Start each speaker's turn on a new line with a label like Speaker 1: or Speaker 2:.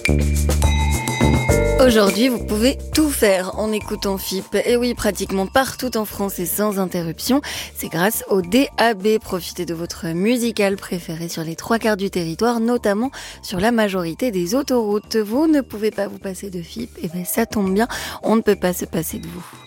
Speaker 1: Aujourd'hui, vous pouvez tout faire en écoutant FIP. Et oui, pratiquement partout en France et sans interruption. C'est grâce au DAB. Profitez de votre musicale préférée sur les 3/4 du territoire, notamment sur la majorité des autoroutes. Vous ne pouvez pas vous passer de FIP. Et bien, ça tombe bien, on ne peut pas se passer de vous.